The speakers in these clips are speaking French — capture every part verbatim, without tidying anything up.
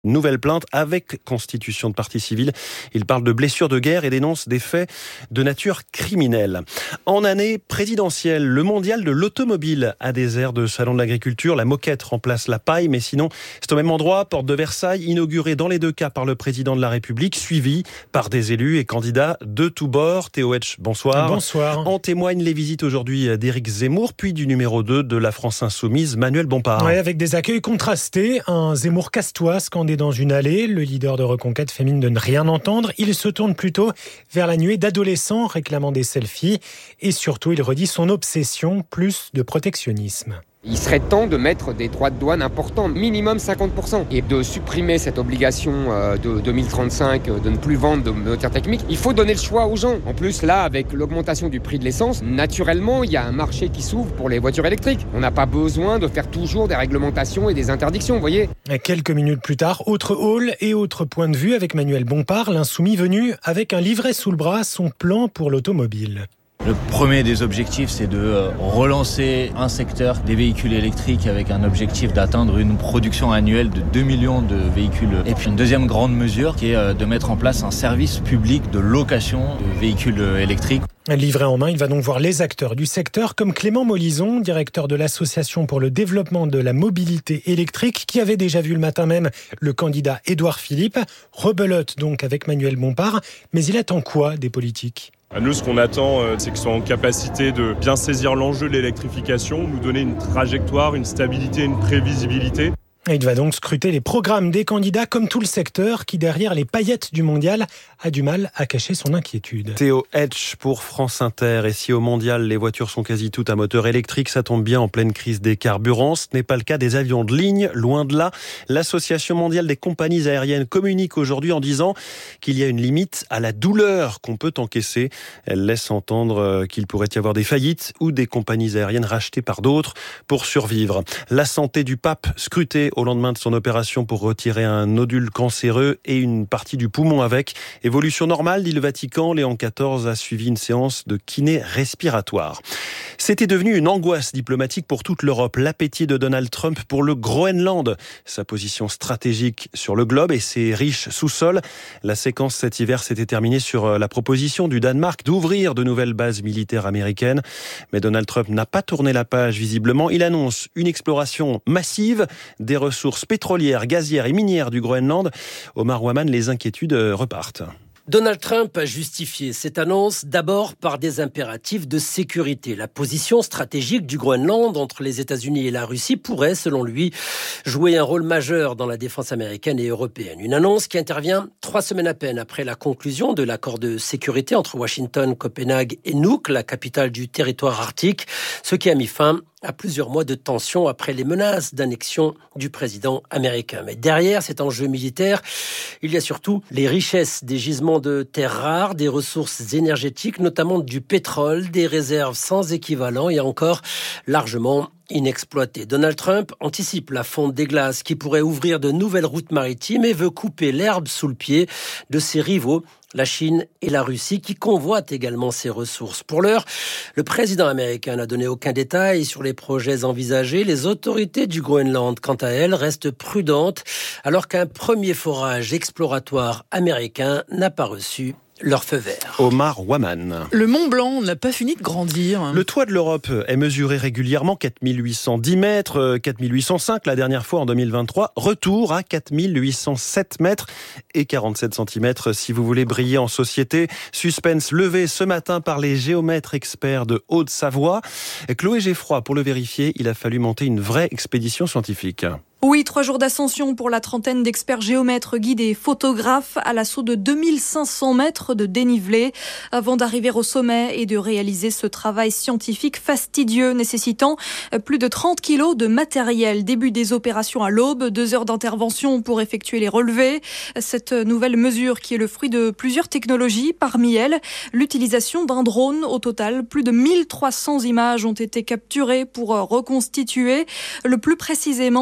Nouvelle plainte avec constitution de partie civile. Il parle de blessures de guerre et dénonce des faits de nature criminelle. En année présidentielle, le mondial de l'automobile a des airs de salon de l'agriculture. La moquette remplace la paille, mais sinon, c'est au même endroit, porte de Versailles, inauguré dans les deux cas par le président de la République, suivi par des élus et candidats de tous bords. Théo Hetsch, bonsoir. Bonsoir. En témoignent les visites aujourd'hui d'Éric Zemmour, puis du numéro deux de la France Insoumise, Manuel Bompard. Oui, avec des accueils contrastés. Un Zemmour casse-toi scandé dans une allée. Le leader de Reconquête fait mine de ne rien entendre. Il se tourne plutôt vers la nuée d'adolescents réclamant des selfies. Et surtout, il redit son obsession, plus de protectionnisme. Il serait temps de mettre des droits de douane importants, minimum cinquante pour cent, et de supprimer cette obligation de deux mille trente-cinq de ne plus vendre de moteurs techniques. Il faut donner le choix aux gens. En plus, là, avec l'augmentation du prix de l'essence, naturellement, il y a un marché qui s'ouvre pour les voitures électriques. On n'a pas besoin de faire toujours des réglementations et des interdictions, vous voyez. Quelques minutes plus tard, autre hall et autre point de vue avec Manuel Bompard, l'insoumis venu avec un livret sous le bras, son plan pour l'automobile. Le premier des objectifs, c'est de relancer un secteur des véhicules électriques avec un objectif d'atteindre une production annuelle de deux millions de véhicules. Et puis une deuxième grande mesure qui est de mettre en place un service public de location de véhicules électriques. Un livret en main, il va donc voir les acteurs du secteur comme Clément Molison, directeur de l'Association pour le développement de la mobilité électrique, qui avait déjà vu le matin même le candidat Édouard Philippe. Rebelote donc avec Manuel Bompard, mais il attend quoi des politiques ? Nous, ce qu'on attend, c'est qu'ils soient en capacité de bien saisir l'enjeu de l'électrification, nous donner une trajectoire, une stabilité, une prévisibilité. Il va donc scruter les programmes des candidats comme tout le secteur qui, derrière les paillettes du mondial, a du mal à cacher son inquiétude. Théo Hetsch pour France Inter. Et si au mondial, les voitures sont quasi toutes à moteur électrique, ça tombe bien en pleine crise des carburants. Ce n'est pas le cas des avions de ligne, loin de là. L'Association mondiale des compagnies aériennes communique aujourd'hui en disant qu'il y a une limite à la douleur qu'on peut encaisser. Elle laisse entendre qu'il pourrait y avoir des faillites ou des compagnies aériennes rachetées par d'autres pour survivre. La santé du pape scrutée au lendemain de son opération pour retirer un nodule cancéreux et une partie du poumon avec. Évolution normale, dit le Vatican. Léon quatorze a suivi une séance de kiné respiratoire. C'était devenu une angoisse diplomatique pour toute l'Europe. L'appétit de Donald Trump pour le Groenland. Sa position stratégique sur le globe et ses riches sous-sols. La séquence cet hiver s'était terminée sur la proposition du Danemark d'ouvrir de nouvelles bases militaires américaines. Mais Donald Trump n'a pas tourné la page visiblement. Il annonce une exploration massive des ressources pétrolières, gazières et minières du Groenland. Omar Waman, les inquiétudes repartent. Donald Trump a justifié cette annonce d'abord par des impératifs de sécurité. La position stratégique du Groenland entre les États-Unis et la Russie pourrait, selon lui, jouer un rôle majeur dans la défense américaine et européenne. Une annonce qui intervient trois semaines à peine après la conclusion de l'accord de sécurité entre Washington, Copenhague et Nuuk, la capitale du territoire arctique, ce qui a mis fin à plusieurs mois de tension après les menaces d'annexion du président américain. Mais derrière cet enjeu militaire, il y a surtout les richesses des gisements de terres rares, des ressources énergétiques, notamment du pétrole, des réserves sans équivalent et encore largement inexploitées. Donald Trump anticipe la fonte des glaces qui pourrait ouvrir de nouvelles routes maritimes et veut couper l'herbe sous le pied de ses rivaux, la Chine et la Russie, qui convoitent également ces ressources. Pour l'heure, le président américain n'a donné aucun détail sur les projets envisagés. Les autorités du Groenland, quant à elles, restent prudentes, alors qu'un premier forage exploratoire américain n'a pas reçu leur feu vert. Omar Waman. Le Mont Blanc n'a pas fini de grandir. Le toit de l'Europe est mesuré régulièrement, quatre mille huit cent dix mètres, quatre mille huit cent cinq la dernière fois en deux mille vingt-trois. Retour à quatre mille huit cent sept mètres et quarante-sept centimètres si vous voulez briller en société. Suspense levé ce matin par les géomètres experts de Haute-Savoie. Chloé Geffroy, pour le vérifier, il a fallu monter une vraie expédition scientifique. Oui, trois jours d'ascension pour la trentaine d'experts géomètres, guides et photographes à l'assaut de deux mille cinq cents mètres de dénivelé avant d'arriver au sommet et de réaliser ce travail scientifique fastidieux nécessitant plus de trente kilos de matériel. Début des opérations à l'aube, deux heures d'intervention pour effectuer les relevés. Cette nouvelle mesure qui est le fruit de plusieurs technologies, parmi elles l'utilisation d'un drone. Au total, plus de mille trois cents images ont été capturées pour reconstituer le plus précisément possible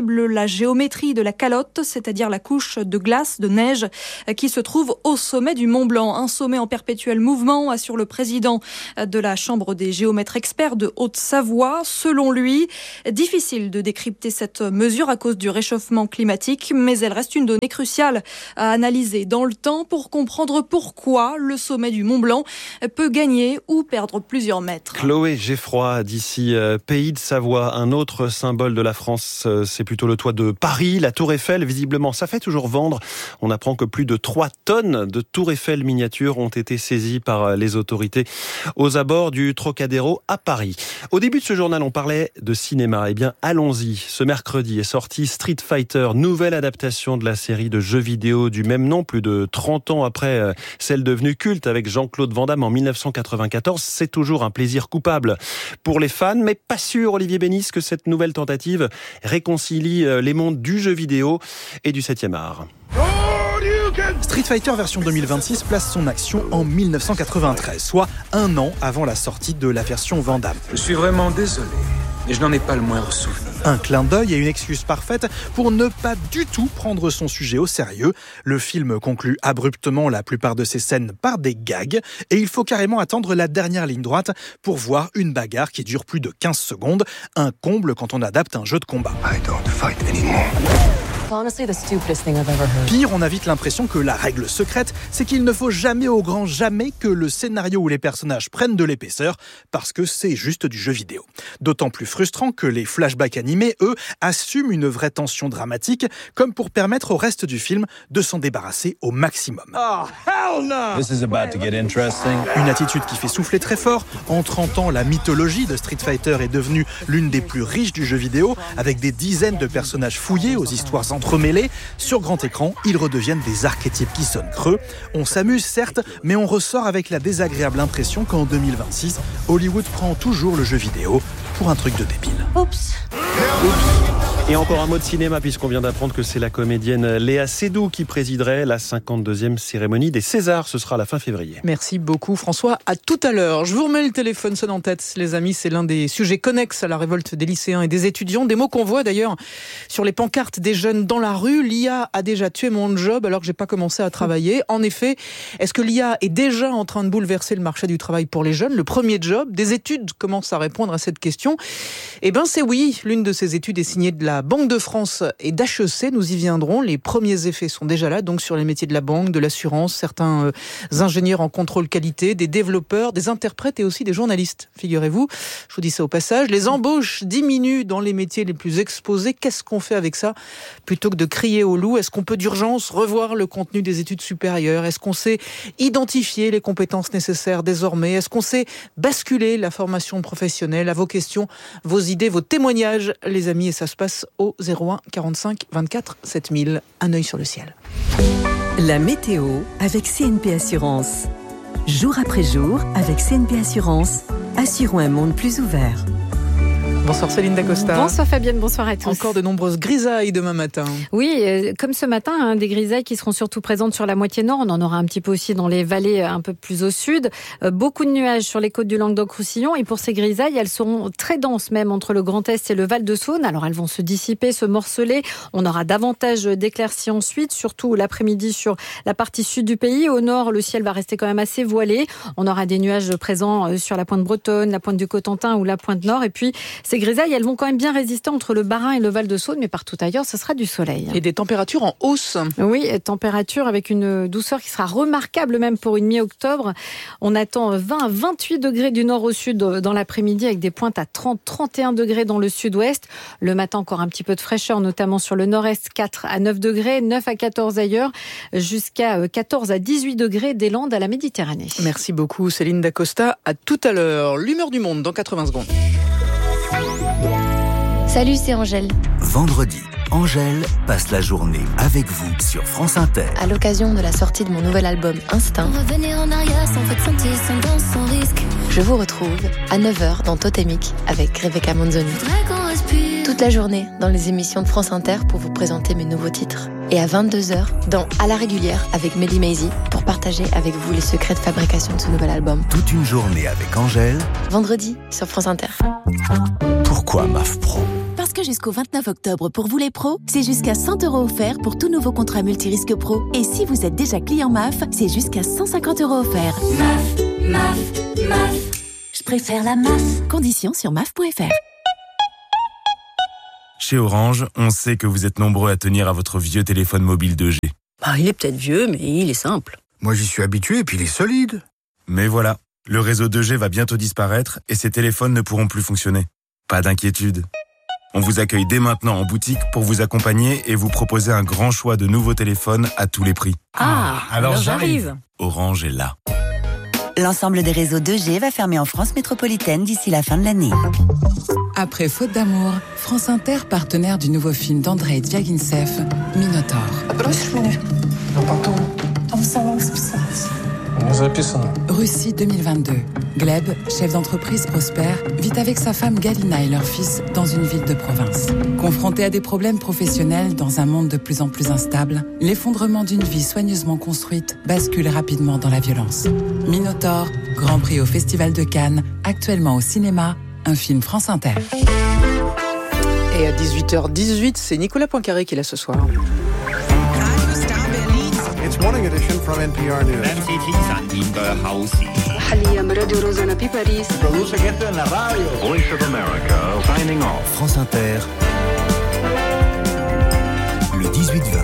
semble la géométrie de la calotte, c'est-à-dire la couche de glace, de neige, qui se trouve au sommet du Mont Blanc. Un sommet en perpétuel mouvement, assure le président de la Chambre des géomètres experts de Haute-Savoie. Selon lui, difficile de décrypter cette mesure à cause du réchauffement climatique, mais elle reste une donnée cruciale à analyser dans le temps pour comprendre pourquoi le sommet du Mont Blanc peut gagner ou perdre plusieurs mètres. Chloé Geffroy, d'ici euh, Pays de Savoie. Un autre symbole de la France, euh, c'est plutôt le toit de Paris, la Tour Eiffel. Visiblement, ça fait toujours vendre. On apprend que plus de trois tonnes de Tour Eiffel miniatures ont été saisies par les autorités aux abords du Trocadéro à Paris. Au début de ce journal, on parlait de cinéma. Eh bien, allons-y. Ce mercredi est sorti Street Fighter, nouvelle adaptation de la série de jeux vidéo du même nom, plus de trente ans après celle devenue culte avec Jean-Claude Van Damme en dix-neuf cent quatre-vingt-quatorze. C'est toujours un plaisir coupable pour les fans, mais pas sûr, Olivier Bénis, que cette nouvelle tentative réconcilie les mondes du jeu vidéo et du septième art. Street Fighter version deux mille vingt-six place son action en dix-neuf cent quatre-vingt-treize, soit un an avant la sortie de la version Van Damme. Je suis vraiment désolé, mais je n'en ai pas le moindre souvenir. Un clin d'œil et une excuse parfaite pour ne pas du tout prendre son sujet au sérieux. Le film conclut abruptement la plupart de ses scènes par des gags et il faut carrément attendre la dernière ligne droite pour voir une bagarre qui dure plus de quinze secondes, un comble quand on adapte un jeu de combat. I don't fight anymore. Pire, on a vite l'impression que la règle secrète, c'est qu'il ne faut jamais au grand jamais que le scénario ou les personnages prennent de l'épaisseur, parce que c'est juste du jeu vidéo. D'autant plus frustrant que les flashbacks animés, eux, assument une vraie tension dramatique, comme pour permettre au reste du film de s'en débarrasser au maximum. Oh, hell no! This is about to get interesting. Une attitude qui fait souffler très fort. En trente ans, la mythologie de Street Fighter est devenue l'une des plus riches du jeu vidéo, avec des dizaines de personnages fouillés aux histoires entremêlés. Sur grand écran, ils redeviennent des archétypes qui sonnent creux. On s'amuse certes, mais on ressort avec la désagréable impression qu'en deux mille vingt-six, Hollywood prend toujours le jeu vidéo pour un truc de débile. Oups. Et encore un mot de cinéma, puisqu'on vient d'apprendre que c'est la comédienne Léa Seydoux qui présiderait la cinquante-deuxième cérémonie des Césars. Ce sera à la fin février. Merci beaucoup François, à tout à l'heure. Je vous remets le téléphone sonne en tête, les amis. C'est l'un des sujets connexes à la révolte des lycéens et des étudiants. Des mots qu'on voit d'ailleurs sur les pancartes des jeunes dans la rue. L'I A a déjà tué mon job alors que j'ai pas commencé à travailler. En effet, est-ce que l'I A est déjà en train de bouleverser le marché du travail pour les jeunes? Le premier job, des études commencent à répondre à cette question. Eh ben c'est oui. L'une de ces études est signée de la Banque de France et d'H E C. Nous y viendrons. Les premiers effets sont déjà là, donc sur les métiers de la banque, de l'assurance, certains euh, ingénieurs en contrôle qualité, des développeurs, des interprètes et aussi des journalistes. Figurez-vous, je vous dis ça au passage, les embauches diminuent dans les métiers les plus exposés. Qu'est-ce qu'on fait avec ça? Plutôt que de crier au loup, est-ce qu'on peut d'urgence revoir le contenu des études supérieures? Est-ce qu'on sait identifier les compétences nécessaires désormais? Est-ce qu'on sait basculer la formation professionnelle? À vos questions, vos idées, vos témoignages, les amis, et ça se passe au zéro un quarante-cinq vingt-quatre sept mille. Un œil sur le ciel. La météo avec C N P Assurance. Jour après jour, avec C N P Assurance, assurons un monde plus ouvert. Bonsoir Céline Dacosta. Bonsoir Fabienne, bonsoir à tous. Encore de nombreuses grisailles demain matin. Oui, euh, comme ce matin, hein, des grisailles qui seront surtout présentes sur la moitié nord. On en aura un petit peu aussi dans les vallées un peu plus au sud. Euh, beaucoup de nuages sur les côtes du Languedoc-Roussillon. Et pour ces grisailles, elles seront très denses même entre le Grand Est et le Val-de-Saône. Alors elles vont se dissiper, se morceler. On aura davantage d'éclaircies ensuite, surtout l'après-midi sur la partie sud du pays. Au nord, le ciel va rester quand même assez voilé. On aura des nuages présents sur la pointe bretonne, la pointe du Cotentin ou la pointe nord. Et puis ces grisailles, elles vont quand même bien résister entre le Bas-Rhin et le Val-de-Saône, mais partout ailleurs, ce sera du soleil. Et des températures en hausse. Oui, température avec une douceur qui sera remarquable même pour une mi-octobre. On attend vingt à vingt-huit degrés du nord au sud dans l'après-midi avec des pointes à trente à trente et un degrés dans le sud-ouest. Le matin, encore un petit peu de fraîcheur, notamment sur le nord-est, quatre à neuf degrés, neuf à quatorze ailleurs, jusqu'à quatorze à dix-huit degrés des Landes à la Méditerranée. Merci beaucoup Céline Dacosta. À tout à l'heure. L'humeur du monde dans quatre-vingts secondes. Salut, c'est Angèle. Vendredi, Angèle passe la journée avec vous sur France Inter. À l'occasion de la sortie de mon nouvel album Instinct, revenir en arrière sans fait sentir, sans danse, sans risque. Je vous retrouve à neuf heures dans Totémique avec Rebecca Manzoni. Toute la journée dans les émissions de France Inter pour vous présenter mes nouveaux titres. Et à vingt-deux heures dans À la régulière avec Melly Maizy pour partager avec vous les secrets de fabrication de ce nouvel album. Toute une journée avec Angèle. Vendredi sur France Inter. Pourquoi M A F Pro ? Parce Parce que jusqu'au vingt-neuf octobre, pour vous les pros, c'est jusqu'à cent euros offerts pour tout nouveau contrat multirisque pro. Et si vous êtes déjà client M A F, c'est jusqu'à cent cinquante euros offerts. M A F, M A F, M A F. Je préfère la M A F. Conditions sur M A F point F R. Chez Orange, on sait que vous êtes nombreux à tenir à votre vieux téléphone mobile deux G. Bah, il est peut-être vieux, mais il est simple. Moi, j'y suis habitué et puis il est solide. Mais voilà, le réseau deux G va bientôt disparaître et ces téléphones ne pourront plus fonctionner. Pas d'inquiétude. On vous accueille dès maintenant en boutique pour vous accompagner et vous proposer un grand choix de nouveaux téléphones à tous les prix. Ah, alors, alors j'arrive. Orange est là. L'ensemble des réseaux deux G va fermer en France métropolitaine d'ici la fin de l'année. Après Faute d'amour, France Inter, partenaire du nouveau film d'Andrei Dviagintsev, Minotaur. Russie deux mille vingt-deux. Gleb, chef d'entreprise prospère, vit avec sa femme Galina et leur fils dans une ville de province. Confronté à des problèmes professionnels dans un monde de plus en plus instable, l'effondrement d'une vie soigneusement construite bascule rapidement dans la violence. Minotaur, Grand Prix au Festival de Cannes, actuellement au cinéma, un film France Inter. Et à dix-huit heures dix-huit, c'est Nicolas Poincaré qui est là ce soir. It's morning edition from N P R News. Produce gente en la radio. Voice of America signing off. France Inter. Le dix-huit vingt.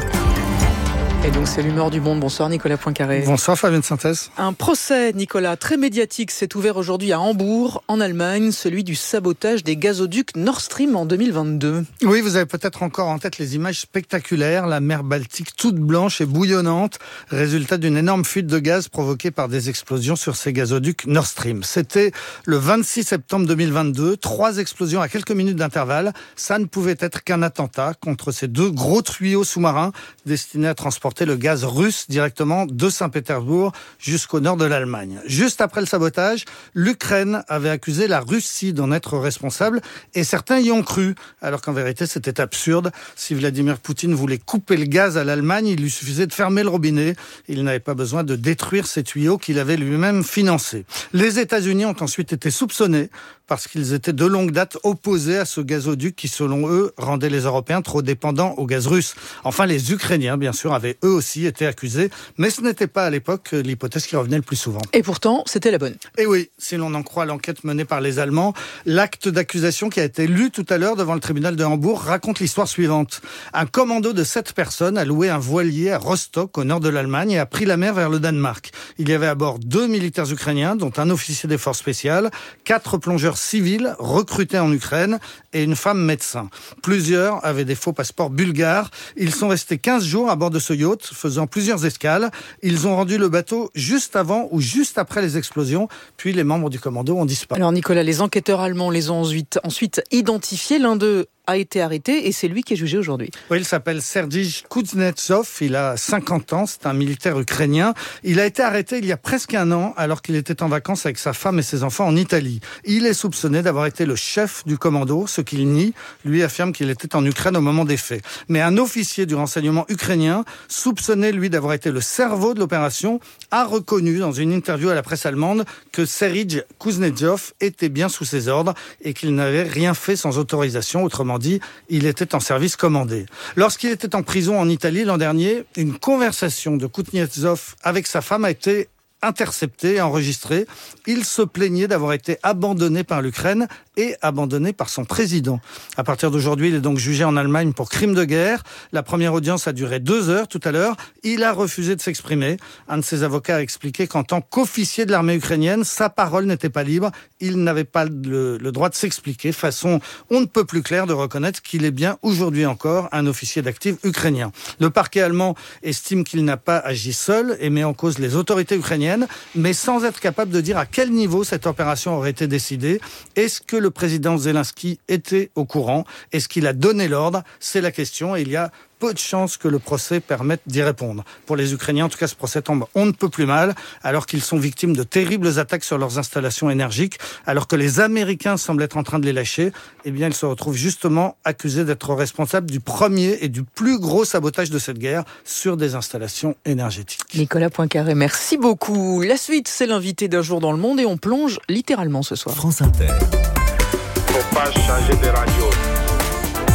Et donc c'est l'humeur du monde. Bonsoir Nicolas Poincaré. Bonsoir Fabienne Synthèse. Un procès, Nicolas, très médiatique s'est ouvert aujourd'hui à Hambourg, en Allemagne, celui du sabotage des gazoducs Nord Stream en deux mille vingt-deux. Oui, vous avez peut-être encore en tête les images spectaculaires, la mer Baltique toute blanche et bouillonnante, résultat d'une énorme fuite de gaz provoquée par des explosions sur ces gazoducs Nord Stream. C'était le vingt-six septembre deux mille vingt-deux, trois explosions à quelques minutes d'intervalle. Ça ne pouvait être qu'un attentat contre ces deux gros tuyaux sous-marins destinés à transporter le gaz russe directement de Saint-Pétersbourg jusqu'au nord de l'Allemagne. Juste après le sabotage, l'Ukraine avait accusé la Russie d'en être responsable et certains y ont cru, alors qu'en vérité c'était absurde. Si Vladimir Poutine voulait couper le gaz à l'Allemagne, il lui suffisait de fermer le robinet. Il n'avait pas besoin de détruire ces tuyaux qu'il avait lui-même financés. Les États-Unis ont ensuite été soupçonnés parce qu'ils étaient de longue date opposés à ce gazoduc qui, selon eux, rendait les Européens trop dépendants au gaz russe. Enfin, les Ukrainiens, bien sûr, avaient eux aussi été accusés, mais ce n'était pas à l'époque l'hypothèse qui revenait le plus souvent. Et pourtant, c'était la bonne. Et oui, si l'on en croit l'enquête menée par les Allemands, l'acte d'accusation qui a été lu tout à l'heure devant le tribunal de Hambourg raconte l'histoire suivante. Un commando de sept personnes a loué un voilier à Rostock, au nord de l'Allemagne, et a pris la mer vers le Danemark. Il y avait à bord deux militaires ukrainiens, dont un officier des forces spéciales, quatre plongeurs civils recrutés en Ukraine et une femme médecin. Plusieurs avaient des faux passeports bulgares. Ils sont restés quinze jours à bord de ce yacht, faisant plusieurs escales. Ils ont rendu le bateau juste avant ou juste après les explosions, puis les membres du commando ont disparu. Alors Nicolas, les enquêteurs allemands les ont ensuite, ensuite identifiés. L'un d'eux a été arrêté et c'est lui qui est jugé aujourd'hui. Oui, il s'appelle Sergei Kuznetsov, il a cinquante ans, c'est un militaire ukrainien. Il a été arrêté il y a presque un an alors qu'il était en vacances avec sa femme et ses enfants en Italie. Il est soupçonné d'avoir été le chef du commando, ce qu'il nie. Lui affirme qu'il était en Ukraine au moment des faits. Mais un officier du renseignement ukrainien, soupçonné lui d'avoir été le cerveau de l'opération, a reconnu dans une interview à la presse allemande que Sergei Kuznetsov était bien sous ses ordres et qu'il n'avait rien fait sans autorisation, autrement dit, il était en service commandé. Lorsqu'il était en prison en Italie l'an dernier, une conversation de Kuznetsov avec sa femme a été intercepté et enregistré. Il se plaignait d'avoir été abandonné par l'Ukraine et abandonné par son président. À partir d'aujourd'hui, il est donc jugé en Allemagne pour crime de guerre. La première audience a duré deux heures tout à l'heure. Il a refusé de s'exprimer. Un de ses avocats a expliqué qu'en tant qu'officier de l'armée ukrainienne, sa parole n'était pas libre. Il n'avait pas le, le droit de s'expliquer. Façon on ne peut plus claire de reconnaître qu'il est bien aujourd'hui encore un officier d'actif ukrainien. Le parquet allemand estime qu'il n'a pas agi seul et met en cause les autorités ukrainiennes, mais sans être capable de dire à quel niveau cette opération aurait été décidée. Est-ce que le président Zelensky était au courant? Est-ce qu'il a donné l'ordre? C'est la question et il y a peu de chances que le procès permette d'y répondre. Pour les Ukrainiens, en tout cas, ce procès tombe on ne peut plus mal, alors qu'ils sont victimes de terribles attaques sur leurs installations énergiques, alors que les Américains semblent être en train de les lâcher, eh bien, ils se retrouvent justement accusés d'être responsables du premier et du plus gros sabotage de cette guerre sur des installations énergétiques. Nicolas Poincaré, merci beaucoup. La suite, c'est l'invité d'un jour dans le monde et on plonge littéralement ce soir. France Inter. Faut pas changer de radio.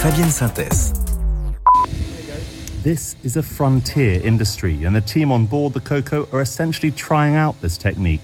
Fabienne Synthèse. This is a frontier industry, and the team on board the Coco are essentially trying out this technique.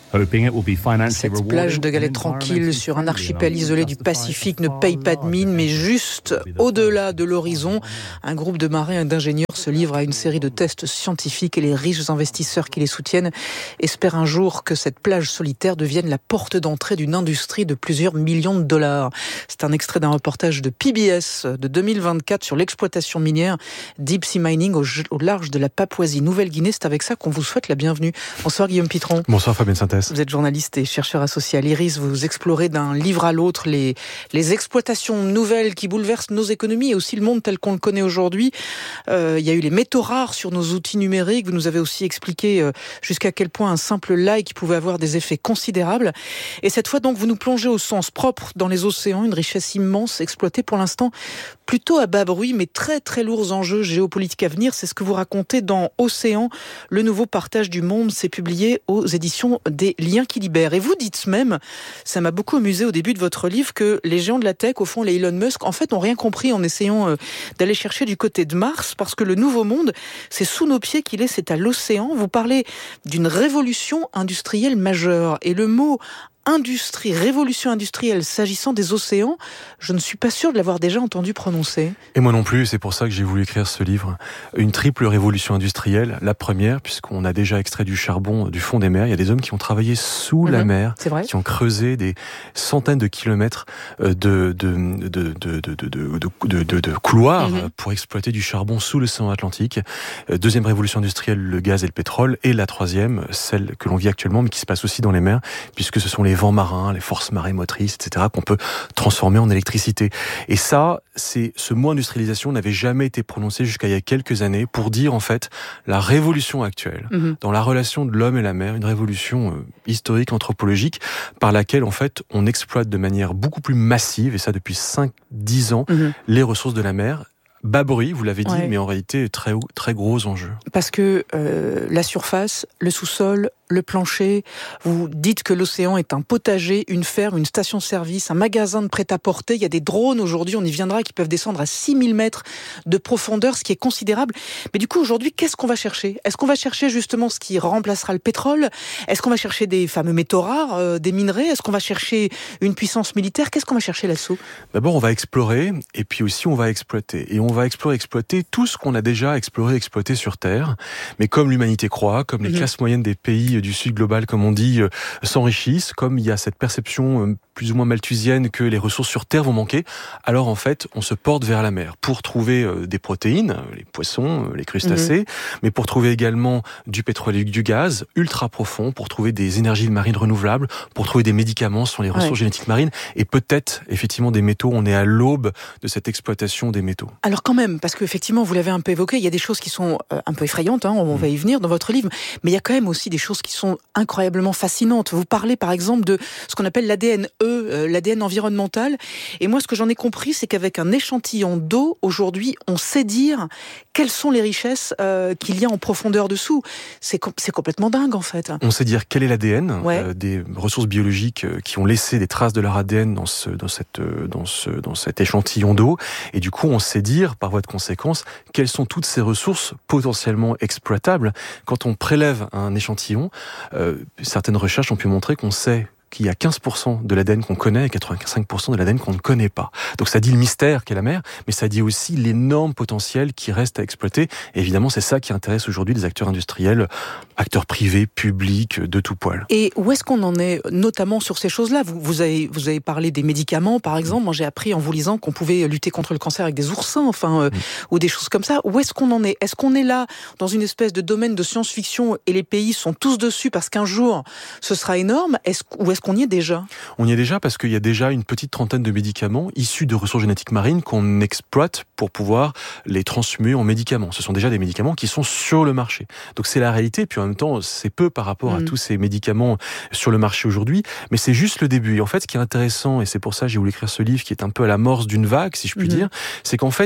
Cette plage de galets tranquille sur un archipel isolé du Pacifique ne paye pas de mine, mais juste au-delà de l'horizon, un groupe de marins et d'ingénieurs se livre à une série de tests scientifiques et les riches investisseurs qui les soutiennent espèrent un jour que cette plage solitaire devienne la porte d'entrée d'une industrie de plusieurs millions de dollars. C'est un extrait d'un reportage de P B S de deux mille vingt-quatre sur l'exploitation minière Deep Sea Mining au, au large de la Papouasie-Nouvelle-Guinée. C'est avec ça qu'on vous souhaite la bienvenue. Bonsoir Guillaume Pitron. Bonsoir Fabienne Synthèse. Vous êtes journaliste et chercheur associé à l'Iris. Vous explorez d'un livre à l'autre les, les exploitations nouvelles qui bouleversent nos économies et aussi le monde tel qu'on le connaît aujourd'hui. Euh, il y a eu les métaux rares sur nos outils numériques. Vous nous avez aussi expliqué euh, jusqu'à quel point un simple like pouvait avoir des effets considérables. Et cette fois, donc, vous nous plongez au sens propre dans les océans, une richesse immense exploitée pour l'instant plutôt à bas bruit, mais très très lourds enjeux géopolitiques à venir. C'est ce que vous racontez dans Océan, le nouveau partage du monde. C'est publié aux éditions des Liens qui libèrent. Et vous dites même, ça m'a beaucoup amusé au début de votre livre, que les géants de la tech, au fond les Elon Musk, en fait, n'ont rien compris en essayant euh, d'aller chercher du côté de Mars, parce que le nouveau monde, c'est sous nos pieds qu'il est, c'est à l'océan. Vous parlez d'une révolution industrielle majeure. Et le mot industrie, révolution industrielle, s'agissant des océans, je ne suis pas sûr de l'avoir déjà entendu prononcer. Et moi non plus, c'est pour ça que j'ai voulu écrire ce livre. Une triple révolution industrielle. La première, puisqu'on a déjà extrait du charbon du fond des mers. Il y a des hommes qui ont travaillé sous mmh, la mer, c'est vrai. Qui ont creusé des centaines de kilomètres de, de, de, de, de, de, de, de, de, de couloirs mmh. pour exploiter du charbon sous l'océan Atlantique. Deuxième révolution industrielle, le gaz et le pétrole. Et la troisième, celle que l'on vit actuellement, mais qui se passe aussi dans les mers, puisque ce sont les vents marins, les forces marémotrices, et cetera, qu'on peut transformer en électricité. Et ça, c'est, ce mot industrialisation n'avait jamais été prononcé jusqu'à il y a quelques années pour dire, en fait, la révolution actuelle, mmh. dans la relation de l'homme et la mer, une révolution euh, historique, anthropologique, par laquelle, en fait, on exploite de manière beaucoup plus massive, et ça depuis cinq dix ans, mmh. les ressources de la mer. Bas bruit, vous l'avez dit, ouais. mais en réalité, très, très gros enjeux. Parce que euh, la surface, le sous-sol, le plancher, vous dites que l'océan est un potager, une ferme, une station-service, un magasin de prêt-à-porter. Il y a des drones aujourd'hui, on y viendra, qui peuvent descendre à six mille mètres de profondeur, ce qui est considérable. Mais du coup, aujourd'hui, qu'est-ce qu'on va chercher ? Est-ce qu'on va chercher justement ce qui remplacera le pétrole ? Est-ce qu'on va chercher des fameux métaux rares, euh, des minerais ? Est-ce qu'on va chercher une puissance militaire ? Qu'est-ce qu'on va chercher là-dessous ? D'abord, on va explorer, et puis aussi on va exploiter. Et on va explorer, exploiter tout ce qu'on a déjà exploré, exploité sur Terre. Mais comme l'humanité croît, comme les mmh. classes moyennes des pays du sud global, comme on dit, euh, s'enrichissent, comme il y a cette perception euh, plus ou moins malthusienne que les ressources sur Terre vont manquer, alors en fait, on se porte vers la mer pour trouver euh, des protéines, les poissons, euh, les crustacés, mmh. mais pour trouver également du pétrole et du gaz ultra profond, pour trouver des énergies marines renouvelables, pour trouver des médicaments sur les ressources ouais. génétiques marines, et peut-être, effectivement, des métaux. On est à l'aube de cette exploitation des métaux. Alors quand même, parce qu'effectivement, vous l'avez un peu évoqué, il y a des choses qui sont euh, un peu effrayantes, hein, on mmh. va y venir dans votre livre, mais il y a quand même aussi des choses qui sont incroyablement fascinantes. Vous parlez par exemple de ce qu'on appelle l'A D N E, euh, l'A D N environnemental, et moi ce que j'en ai compris, c'est qu'avec un échantillon d'eau, aujourd'hui, on sait dire quelles sont les richesses euh, qu'il y a en profondeur dessous. C'est, com- c'est complètement dingue en fait. On sait dire quel est l'A D N, ouais. euh, des ressources biologiques euh, qui ont laissé des traces de leur A D N dans, ce, dans, cette, euh, dans, ce, dans cet échantillon d'eau, et du coup on sait dire, par voie de conséquence, quelles sont toutes ces ressources potentiellement exploitables. Quand on prélève un échantillon, euh, certaines recherches ont pu montrer qu'on sait qu'il y a quinze pour cent de l'A D N qu'on connaît et quatre-vingt-cinq pour cent de l'A D N qu'on ne connaît pas. Donc ça dit le mystère qu'est la mer, mais ça dit aussi l'énorme potentiel qui reste à exploiter. Et évidemment, c'est ça qui intéresse aujourd'hui les acteurs industriels, acteurs privés, publics, de tout poil. Et où est-ce qu'on en est, notamment sur ces choses-là ? vous, vous, avez, vous avez parlé des médicaments, par exemple. Moi, j'ai appris en vous lisant qu'on pouvait lutter contre le cancer avec des oursins, enfin, euh, mmh. ou des choses comme ça. Où est-ce qu'on en est ? Est-ce qu'on est là, dans une espèce de domaine de science-fiction, et les pays sont tous dessus parce qu'un jour, ce sera énorme ? Est-ce, ou est-ce qu'on y est déjà ? On y est déjà parce qu'il y a déjà une petite trentaine de médicaments issus de ressources génétiques marines qu'on exploite pour pouvoir les transmuer en médicaments. Ce sont déjà des médicaments qui sont sur le marché. Donc c'est la réalité, puis en même temps c'est peu par rapport mmh. à tous ces médicaments sur le marché aujourd'hui, mais c'est juste le début. Et en fait ce qui est intéressant, et c'est pour ça que j'ai voulu écrire ce livre qui est un peu à l'amorce d'une vague, si je puis mmh. dire, c'est qu'en fait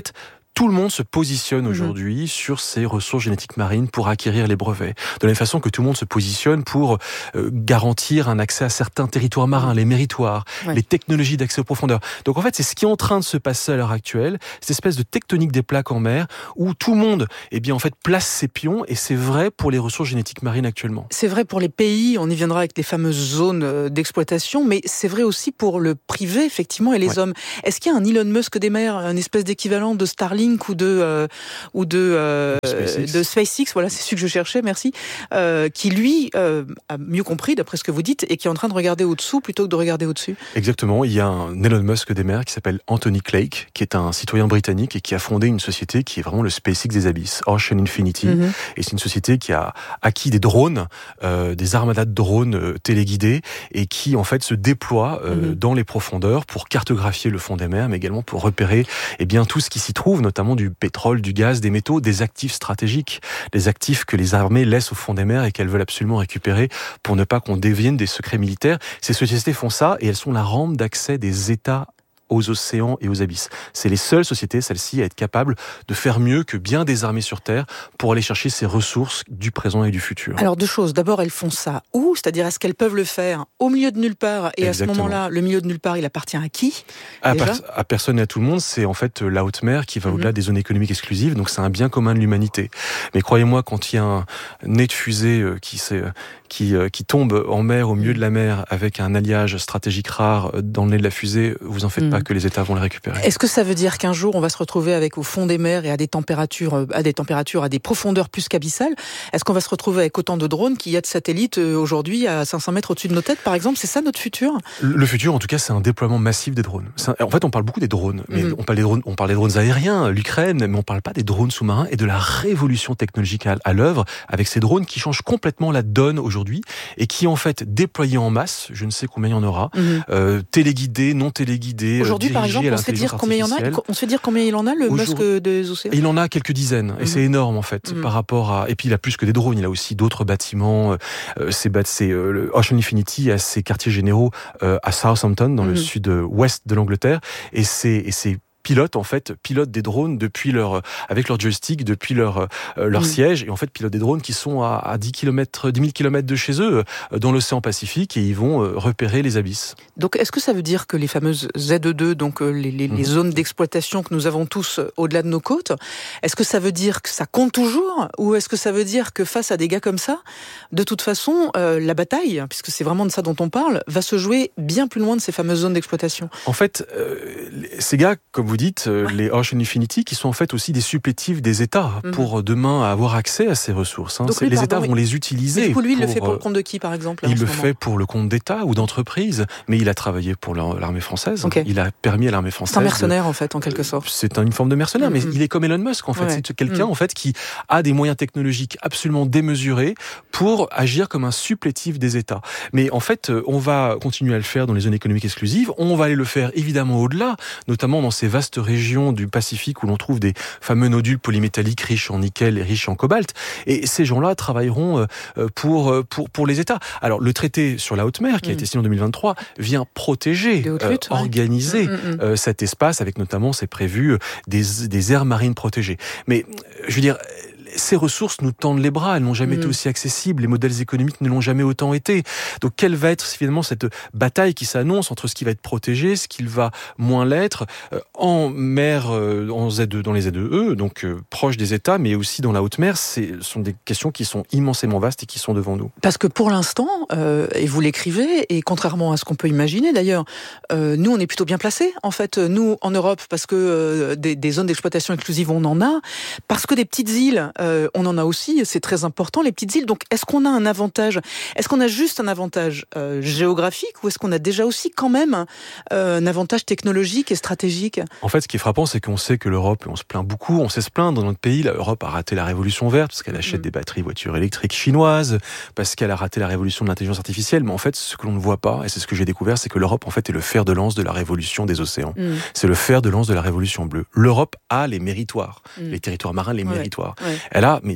tout le monde se positionne aujourd'hui mmh. sur ces ressources génétiques marines pour acquérir les brevets. De la même façon que tout le monde se positionne pour euh, garantir un accès à certains territoires marins, les méritoires, ouais. les technologies d'accès aux profondeurs. Donc en fait, c'est ce qui est en train de se passer à l'heure actuelle, cette espèce de tectonique des plaques en mer, où tout le monde, eh bien, en fait, place ses pions, et c'est vrai pour les ressources génétiques marines actuellement. C'est vrai pour les pays, on y viendra avec les fameuses zones d'exploitation, mais c'est vrai aussi pour le privé, effectivement, et les ouais. hommes. Est-ce qu'il y a un Elon Musk des mers, un espèce d'équivalent de Starlink ou de euh, ou de euh, SpaceX. de SpaceX, voilà, c'est celui que je cherchais, merci, euh, qui lui euh, a mieux compris d'après ce que vous dites et qui est en train de regarder au-dessous plutôt que de regarder au-dessus. Exactement, il y a un Elon Musk des mers qui s'appelle Anthony Clegg, qui est un citoyen britannique et qui a fondé une société qui est vraiment le SpaceX des abysses, Ocean Infinity, mm-hmm. et c'est une société qui a acquis des drones, euh, des armadas de drones euh, téléguidés et qui en fait se déploie euh, mm-hmm. dans les profondeurs pour cartographier le fond des mers, mais également pour repérer eh bien tout ce qui s'y trouve, notamment du pétrole, du gaz, des métaux, des actifs stratégiques, des actifs que les armées laissent au fond des mers et qu'elles veulent absolument récupérer pour ne pas qu'on devienne des secrets militaires. Ces sociétés font ça et elles sont la rampe d'accès des États aux océans et aux abysses. C'est les seules sociétés, celles-ci, à être capables de faire mieux que bien des armées sur Terre pour aller chercher ces ressources du présent et du futur. Alors deux choses. D'abord, elles font ça où ? C'est-à-dire, est-ce qu'elles peuvent le faire au milieu de nulle part ? Et Exactement. À ce moment-là, le milieu de nulle part, il appartient à qui ? à, per- à personne et à tout le monde. C'est en fait la haute mer qui va mm-hmm. au-delà des zones économiques exclusives. Donc c'est un bien commun de l'humanité. Mais croyez-moi, quand il y a un nez de fusée qui s'est... Qui, qui tombe en mer, au milieu de la mer, avec un alliage stratégique rare dans le nez de la fusée, vous en faites mmh. pas que les États vont les récupérer. Est-ce que ça veut dire qu'un jour, on va se retrouver avec au fond des mers et à des températures, à des températures, à des profondeurs plus qu'abyssales ? Est-ce qu'on va se retrouver avec autant de drones qu'il y a de satellites aujourd'hui à cinq cents mètres au-dessus de nos têtes, par exemple ? C'est ça notre futur ? Le futur, en tout cas, c'est un déploiement massif des drones. Un... En fait, on parle beaucoup des drones, mais mmh. on parle des drones, on parle des drones aériens, l'Ukraine, mais on parle pas des drones sous-marins et de la révolution technologique à, à l'œuvre avec ces drones qui changent complètement la donne aujourd'hui et qui qui en fait déployés en masse, je ne sais combien il y en aura, mmh. euh, téléguidés, non téléguidés. Aujourd'hui, par exemple, on se fait dire combien il y en a. On se fait dire combien il en a le Musk des océans. Il en a quelques dizaines, mmh. et c'est énorme en fait mmh. par rapport à. Et puis il a plus que des drones, il a aussi d'autres bâtiments. Euh, c'est, c'est euh, le Ocean Infinity a ses quartiers généraux euh, à Southampton, dans mmh. le sud-ouest de l'Angleterre, et c'est et c'est pilotent en fait pilotent des drones depuis leur avec leur joystick depuis leur euh, leur mmh. siège, et en fait pilotent des drones qui sont à, à dix kilomètres dix mille kilomètres de chez eux euh, dans l'océan Pacifique, et ils vont euh, repérer les abysses. Donc est-ce que ça veut dire que les fameuses Z deux, donc euh, les, les, mmh. les zones d'exploitation que nous avons tous euh, au-delà de nos côtes, est-ce que ça veut dire que ça compte toujours, ou est-ce que ça veut dire que face à des gars comme ça, de toute façon euh, la bataille, puisque c'est vraiment de ça dont on parle, va se jouer bien plus loin de ces fameuses zones d'exploitation? En fait, euh, ces gars, comme vous dites, ouais. les Ocean Infinity, qui sont en fait aussi des supplétifs des États mmh. pour demain avoir accès à ces ressources. Hein. Donc, lui, les pardon, États vont les utiliser. Mais du coup, lui, pour, il le fait pour le compte de qui, par exemple? Il le moment. fait pour le compte d'États ou d'entreprises, mais il a travaillé pour l'armée française. Okay. Il a permis à l'armée française. C'est un mercenaire, de... en fait, en quelque sorte. C'est une forme de mercenaire, mmh. mais il est comme Elon Musk, en fait. Ouais. C'est quelqu'un, mmh. en fait, qui a des moyens technologiques absolument démesurés pour agir comme un supplétif des États. Mais en fait, on va continuer à le faire dans les zones économiques exclusives. On va aller le faire évidemment au-delà, notamment dans ces vastes régions du Pacifique où l'on trouve des fameux nodules polymétalliques riches en nickel et riches en cobalt. Et ces gens-là travailleront pour pour pour les États. Alors le traité sur la haute mer qui a mmh. été signé en deux mille vingt-trois vient protéger, euh, lutte, organiser ouais. mmh, mmh. Euh, cet espace avec notamment, c'est prévu, des des aires marines protégées. Mais je veux dire, ces ressources nous tendent les bras, elles n'ont jamais mmh. été aussi accessibles, les modèles économiques ne l'ont jamais autant été. Donc quelle va être finalement cette bataille qui s'annonce entre ce qui va être protégé, ce qui va moins l'être, euh, en mer, euh, en Z deux, dans les Z deux E, donc euh, proche des États, mais aussi dans la haute mer. Ce sont des questions qui sont immensément vastes et qui sont devant nous. Parce que pour l'instant, euh, et vous l'écrivez, et contrairement à ce qu'on peut imaginer d'ailleurs, euh, nous on est plutôt bien placés, en fait, nous en Europe, parce que euh, des, des zones d'exploitation exclusive on en a, parce que des petites îles, Euh, on en a aussi, c'est très important, les petites îles. Donc, est-ce qu'on a un avantage ? Est-ce qu'on a juste un avantage euh, géographique, ou est-ce qu'on a déjà aussi quand même euh, un avantage technologique et stratégique ? En fait, ce qui est frappant, c'est qu'on sait que l'Europe, on se plaint beaucoup, on sait se plaindre dans notre pays, l'Europe a raté la révolution verte parce qu'elle achète mmh. des batteries voitures électriques chinoises, parce qu'elle a raté la révolution de l'intelligence artificielle. Mais en fait, ce que l'on ne voit pas, et c'est ce que j'ai découvert, c'est que l'Europe, en fait, est le fer de lance de la révolution des océans. Mmh. C'est le fer de lance de la révolution bleue. L'Europe a les méritoires, mmh. les territoires marins, les ouais. méritoires. Ouais. Elle a, mais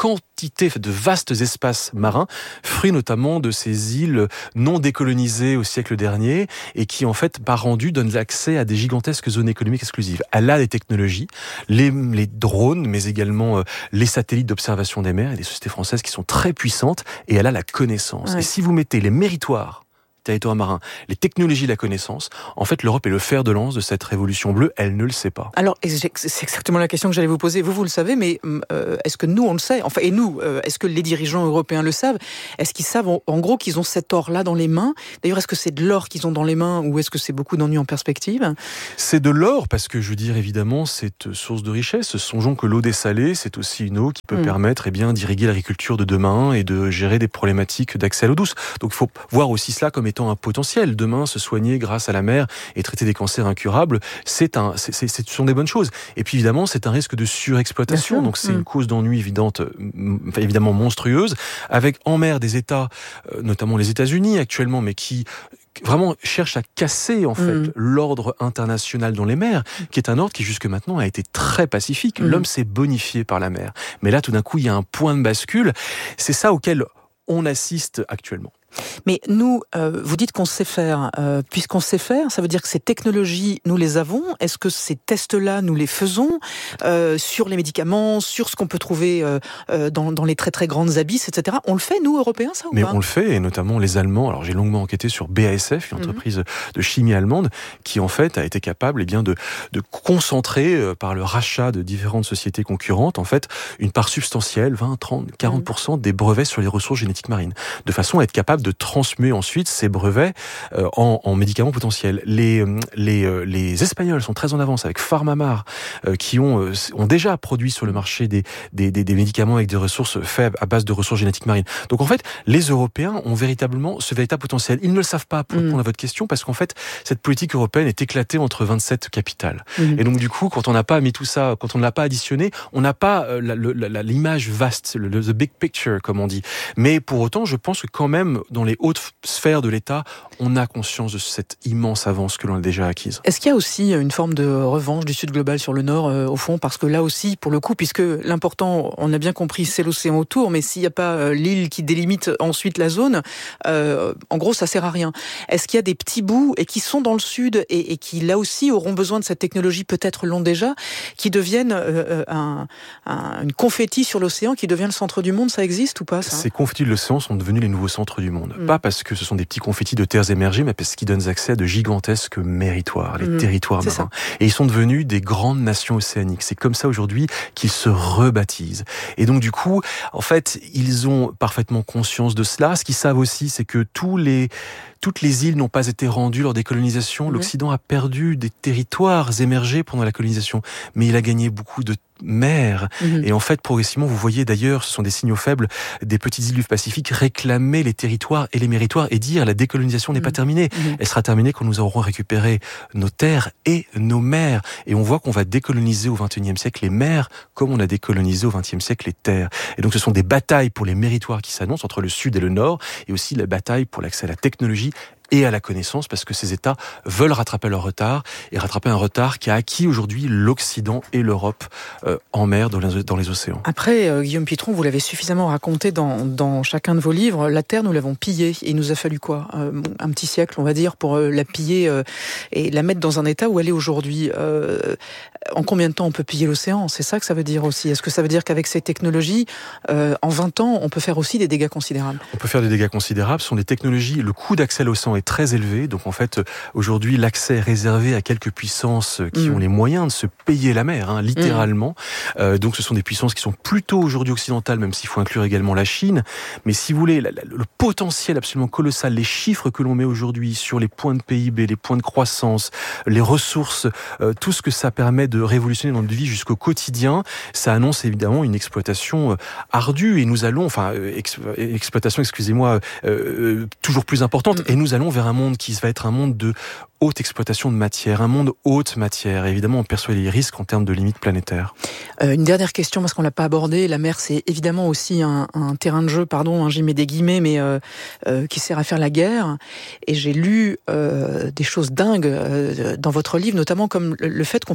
quantité de vastes espaces marins, fruit notamment de ces îles non décolonisées au siècle dernier et qui en fait par rendu donnent l'accès à des gigantesques zones économiques exclusives. Elle a des technologies, les, les drones, mais également euh, les satellites d'observation des mers et des sociétés françaises qui sont très puissantes, et elle a la connaissance. Ouais. Et si vous mettez les méritoires territoire marin, les technologies de la connaissance, en fait, l'Europe est le fer de lance de cette révolution bleue, elle ne le sait pas. Alors, c'est exactement la question que j'allais vous poser. Vous, vous le savez, mais euh, est-ce que nous, on le sait? Enfin, et nous, euh, est-ce que les dirigeants européens le savent? Est-ce qu'ils savent, en, en gros, qu'ils ont cet or-là dans les mains? D'ailleurs, est-ce que c'est de l'or qu'ils ont dans les mains ou est-ce que c'est beaucoup d'ennuis en perspective? C'est de l'or parce que, je veux dire, évidemment, c'est source de richesse. Songeons que l'eau dessalée, c'est aussi une eau qui peut mmh. permettre eh bien, d'irriguer l'agriculture de demain et de gérer des problématiques d'accès à l'eau douce. Donc, il faut voir aussi cela comme étant un potentiel. Demain, se soigner grâce à la mer et traiter des cancers incurables, c'est un, c'est, c'est, ce sont des bonnes choses. Et puis évidemment, c'est un risque de surexploitation. Donc c'est mmh. une cause d'ennui évidente, enfin, évidemment monstrueuse, avec en mer des États, notamment les États-Unis actuellement, mais qui vraiment cherchent à casser en fait mmh. l'ordre international dans les mers, qui est un ordre qui jusque maintenant a été très pacifique. Mmh. L'homme s'est bonifié par la mer. Mais là, tout d'un coup, il y a un point de bascule. C'est ça auquel on assiste actuellement. Mais nous, euh, vous dites qu'on sait faire. Euh, puisqu'on sait faire, ça veut dire que ces technologies, nous les avons. Est-ce que ces tests-là, nous les faisons euh, sur les médicaments, sur ce qu'on peut trouver euh, dans, dans les très très grandes abysses, et cetera. On le fait, nous, Européens, ça ou Mais pas? on le fait, et notamment les Allemands. Alors j'ai longuement enquêté sur B A S F, une entreprise mm-hmm. de chimie allemande, qui en fait a été capable eh bien, de, de concentrer, euh, par le rachat de différentes sociétés concurrentes, en fait, une part substantielle, vingt, trente, quarante pour cent mm-hmm. des brevets sur les ressources génétiques marines, de façon à être capable de transmuer ensuite ces brevets euh, en, en médicaments potentiels. Les, les, euh, les Espagnols sont très en avance avec PharmaMar, euh, qui ont, euh, ont déjà produit sur le marché des, des, des, des médicaments avec des ressources faibles à base de ressources génétiques marines. Donc en fait, les Européens ont véritablement ce véritable potentiel. Ils ne le savent pas, pour répondre mmh. à votre question, parce qu'en fait, cette politique européenne est éclatée entre vingt-sept capitales. Mmh. Et donc du coup, quand on n'a pas mis tout ça, quand on ne l'a pas additionné, on n'a pas euh, la, la, la, l'image vaste, le, le the big picture, comme on dit. Mais pour autant, je pense que quand même, dans les hautes sphères de l'État, on a conscience de cette immense avance que l'on a déjà acquise. Est-ce qu'il y a aussi une forme de revanche du Sud global sur le Nord, euh, au fond? Parce que là aussi, pour le coup, puisque l'important, on a bien compris, c'est l'océan autour, mais s'il n'y a pas euh, l'île qui délimite ensuite la zone, euh, en gros, ça sert à rien. Est-ce qu'il y a des petits bouts, et qui sont dans le Sud, et, et qui, là aussi, auront besoin de cette technologie, peut-être l'ont déjà, qui deviennent euh, un, un, une confetti sur l'océan, qui devient le centre du monde? Ça existe ou pas, ça? Ces confettis de l'océan sont devenus les nouveaux centres du monde. Mm. Pas parce que ce sont des petits confettis de terres émergées, mais parce qu'ils donnent accès à de gigantesques méritoires, les mmh, territoires marins. Et ils sont devenus des grandes nations océaniques. C'est comme ça aujourd'hui qu'ils se rebaptisent. Et donc du coup, en fait, ils ont parfaitement conscience de cela. Ce qu'ils savent aussi, c'est que tous les Toutes les îles n'ont pas été rendues lors des colonisations. Mmh. L'Occident a perdu des territoires émergés pendant la colonisation, mais il a gagné beaucoup de mer. Mmh. Et en fait, progressivement, vous voyez d'ailleurs, ce sont des signaux faibles, des petites îles du Pacifique réclamer les territoires et les méritoires et dire la décolonisation n'est mmh. pas terminée. Mmh. Elle sera terminée quand nous aurons récupéré nos terres et nos mers. Et on voit qu'on va décoloniser au vingt et unième siècle les mers comme on a décolonisé au vingtième siècle les terres. Et donc ce sont des batailles pour les méritoires qui s'annoncent entre le Sud et le Nord, et aussi la bataille pour l'accès à la technologie et à la connaissance, parce que ces États veulent rattraper leur retard, et rattraper un retard qui a acquis aujourd'hui l'Occident et l'Europe euh, en mer, dans les, dans les océans. Après, euh, Guillaume Pitron, vous l'avez suffisamment raconté dans, dans chacun de vos livres, la Terre, nous l'avons pillée, et il nous a fallu quoi euh, un petit siècle, on va dire, pour euh, la piller euh, et la mettre dans un état où elle est aujourd'hui. Euh, en combien de temps on peut piller l'océan? C'est ça que ça veut dire aussi. Est-ce que ça veut dire qu'avec ces technologies, euh, en vingt ans, on peut faire aussi des dégâts considérables? On peut faire des dégâts considérables. Ce sont des technologies, le coût d'accès à l'océan est très élevé. Donc en fait, aujourd'hui, l'accès est réservé à quelques puissances qui mmh. ont les moyens de se payer la mer, hein, littéralement. Mmh. Euh, donc ce sont des puissances qui sont plutôt aujourd'hui occidentales, même s'il faut inclure également la Chine. Mais si vous voulez, la, la, le potentiel absolument colossal, les chiffres que l'on met aujourd'hui sur les points de P I B, les points de croissance, les ressources, euh, tout ce que ça permet de révolutionner dans notre vie jusqu'au quotidien, ça annonce évidemment une exploitation euh, ardue. Et nous allons, enfin, euh, ex, exploitation, excusez-moi, euh, euh, toujours plus importante. Mmh. Et nous allons vers un monde qui va être un monde de haute exploitation de matière, un monde haute matière. Et évidemment, on perçoit les risques en termes de limites planétaires. Euh, une dernière question, parce qu'on l'a pas abordé. La mer, c'est évidemment aussi un, un terrain de jeu, pardon, hein, j'y mets des guillemets, mais euh, euh, qui sert à faire la guerre. Et j'ai lu euh, des choses dingues euh, dans votre livre, notamment comme le, le fait qu'on peut exploiter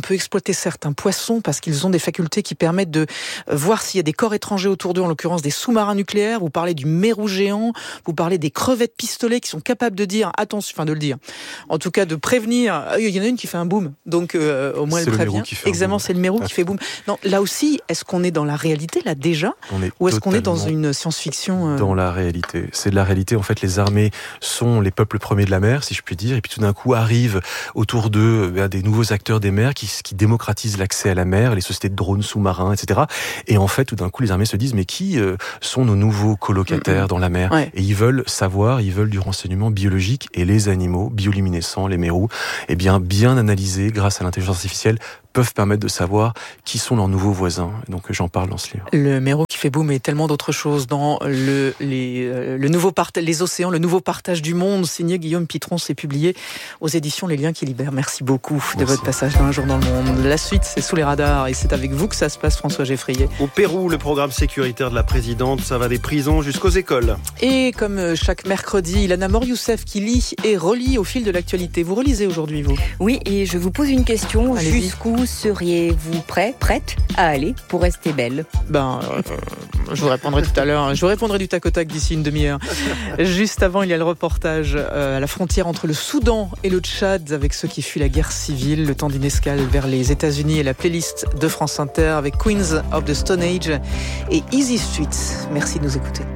détecter certains poissons parce qu'ils ont des facultés qui permettent de voir s'il y a des corps étrangers autour d'eux, en l'occurrence des sous-marins nucléaires. Vous parlez du mérou géant, vous parlez des crevettes pistolets qui sont capables de dire attention, enfin de le dire, en tout cas de prévenir. Il y en a une qui fait un boom, donc euh, au moins c'est elle prévient. Exactement, c'est le mérou qui fait boom. Non, là aussi, est-ce qu'on est dans la réalité là déjà, ou est-ce qu'on est dans une science-fiction euh... Dans la réalité, c'est de la réalité. En fait, les armées sont les peuples premiers de la mer, si je puis dire, et puis tout d'un coup arrivent autour d'eux ben, des nouveaux acteurs des mers qui, qui démocratisent l'accès à la mer, les sociétés de drones sous-marins, et cetera. Et en fait, tout d'un coup, les armées se disent mais qui euh, sont nos nouveaux colocataires mm-hmm. dans la mer? Ouais. Et ils veulent savoir, ils veulent du renseignement biologique, et les animaux bioluminescents, les mérous, eh bien bien analysés grâce à l'intelligence artificielle, peuvent permettre de savoir qui sont leurs nouveaux voisins. Donc j'en parle dans ce livre. Le mérou qui fait boom et tellement d'autres choses dans le, les, euh, le nouveau part- les océans, le nouveau partage du monde, signé Guillaume Pitron, c'est publié aux éditions Les Liens qui libèrent. Merci beaucoup Merci. de votre passage dans Un jour dans le monde. La suite, c'est Sous les radars et c'est avec vous que ça se passe, François Geffrier. Au Pérou, le programme sécuritaire de la présidente, ça va des prisons jusqu'aux écoles. Et comme chaque mercredi, Ilana Mor-Youssef qui lit et relit au fil de l'actualité. Vous relisez aujourd'hui, vous? Oui, et je vous pose une question. Allez-y. Jusqu'où seriez-vous prêt, prête à aller pour rester belle? Ben, euh, je vous répondrai tout à l'heure. Je vous répondrai du tac au tac d'ici une demi-heure. Juste avant, il y a le reportage euh, à la frontière entre le Soudan et le Tchad avec ceux qui fuient la guerre civile. Le temps d'une escale vers les États-Unis et la playlist de France Inter avec Queens of the Stone Age et Easy Street. Merci de nous écouter.